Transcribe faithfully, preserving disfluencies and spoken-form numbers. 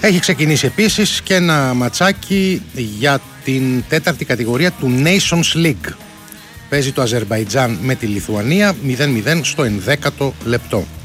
Έχει ξεκινήσει επίσης και ένα ματσάκι για την τέταρτη κατηγορία του Nations League. Παίζει το Αζερμπαϊτζάν με τη Λιθουανία μηδέν μηδέν στο ενδέκατο λεπτό.